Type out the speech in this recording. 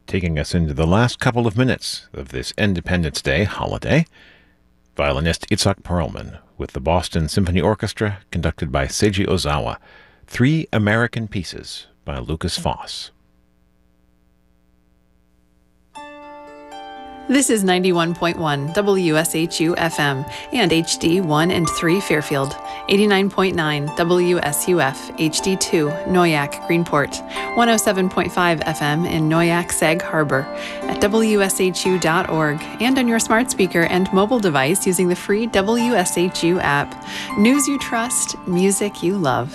taking us into the last couple of minutes of this Independence Day holiday. Violinist Itzhak Perlman with the Boston Symphony Orchestra, conducted by Seiji Ozawa. 3 American Pieces by Lukas Foss. This is 91.1 WSHU FM and HD 1 and 3 Fairfield, 89.9 WSUF HD2 Noyak Greenport, 107.5 FM in Noyak Sag Harbor, at WSHU.org, and on your smart speaker and mobile device using the free WSHU app. News you trust, music you love.